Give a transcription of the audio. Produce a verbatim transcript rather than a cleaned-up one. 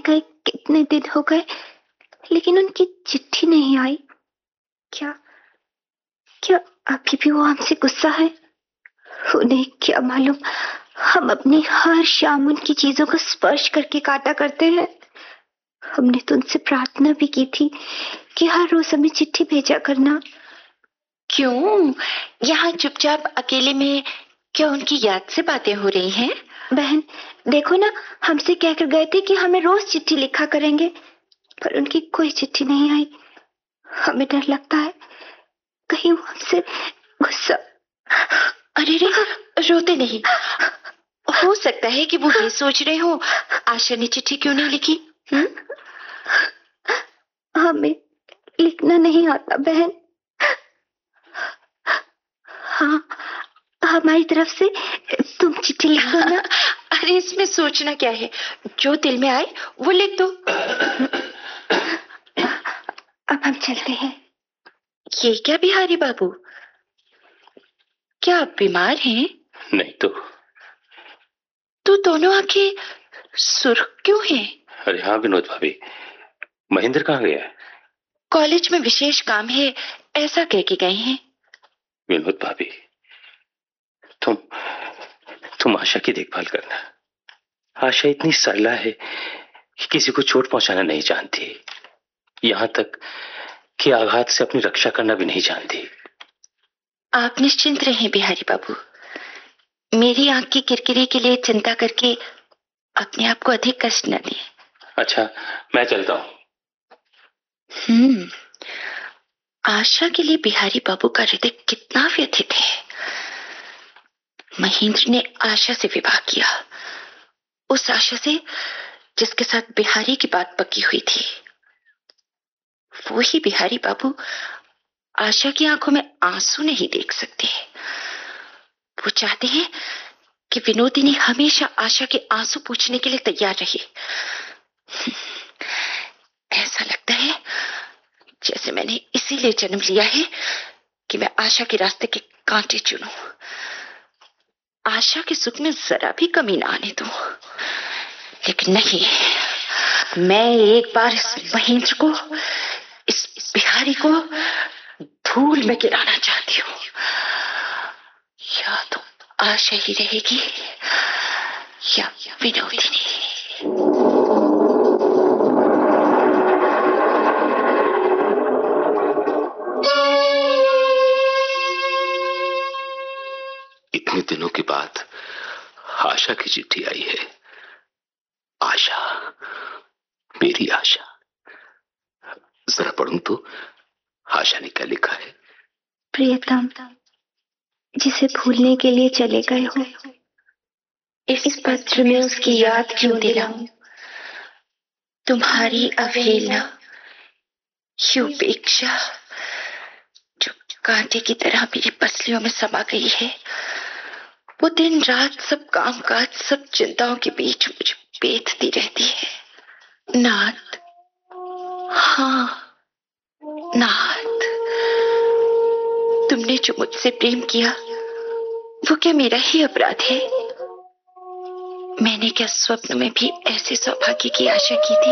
गए कितने दिन हो गए, लेकिन उनकी चिट्ठी नहीं आई। क्या क्या अभी भी वो हमसे गुस्सा है? उन्हें क्या मालूम, हम अपनी हर शाम उनकी चीजों को स्पर्श करके काटा करते हैं। हमने तो उनसे प्रार्थना भी की थी कि हर रोज हमें चिट्ठी भेजा करना। क्यों यहाँ चुपचाप अकेले में क्या उनकी याद से बातें हो रही हैं? बहन देखो ना, हमसे कहकर गए थे कि हमें रोज चिट्ठी लिखा करेंगे, पर उनकी कोई चिट्ठी नहीं आई। हमें डर लगता है कहीं वो हमसे गुस्सा। अरे रे, रोते नहीं। हो सकता है कि वो ये सोच रहे हो आशा ने चिट्ठी क्यों नहीं लिखी। हुँ? हमें लिखना नहीं आता बहन। हाँ, हमारी तरफ से तुम चिट्ठी लिख दो ना। अरे इसमें सोचना क्या है, जो दिल में आए वो लिख दो। अब हम चलते हैं। ये क्या बिहारी बाबू, क्या आप बीमार हैं? नहीं तो। तो दोनों आंखें सुर्ख क्यों हैं? अरे हाँ विनोद भाभी, महेंद्र कहाँ गया है? कॉलेज में विशेष काम है ऐसा कह के गए हैं। विनोद भाभी, तुम तुम आशा की देखभाल करना। आशा इतनी सरला है कि किसी को चोट पहुंचाना नहीं जानती, यहां तक कि आघात से अपनी रक्षा करना भी नहीं जानती। आप निश्चिंत रहें बिहारी बाबू, मेरी आंख की किरकिरे के लिए चिंता करके अपने आप को अधिक कष्ट न दें। अच्छा, मैं चलता हूं। हम्म, आशा के लिए बिहारी बाबू का हृदय कितना व्यथित है। महेंद्र ने आशा से विवाह किया, उस आशा से जिसके साथ बिहारी की बात पक्की हुई थी। वो ही बिहारी बाबू आशा की आंखों में आंसू नहीं देख सकते। वो चाहते हैं कि विनोदिनी हमेशा आशा के आंसू पूछने के लिए तैयार रहे। ऐसा लगता है जैसे मैंने इसीलिए जन्म लिया है कि मैं आशा के रास्ते के कांटे चुनूं, आशा के सुख में जरा भी कमी ना आने दूं। लेकिन नहीं, मैं एक बार इस महेंद्र को, इस बिहारी को धूल में गिराना चाहती हूँ। या तो आशा ही रहेगी या विनोदिनी। इतने दिनों के बाद आशा की चिट्ठी आई है। आशा, मेरी आशा। जरा पढ़ूं तो आशा ने क्या लिखा है। प्रियतम, जिसे भूलने के लिए चले गए हो, इस पत्र में उसकी याद क्यों दिलाऊं। तुम्हारी अवहेलना, ये उपेक्षा जो कांटे की तरह मेरी पसलियों में समा गई है, वो दिन रात सब कामकाज, सब चिंताओं के बीच मुझे बेधती रहती है। नाथ, हाँ नाथ, तुमने जो मुझसे प्रेम किया वो क्या मेरा ही अपराध है? मैंने क्या स्वप्न में भी ऐसे सौभाग्य की आशा की थी?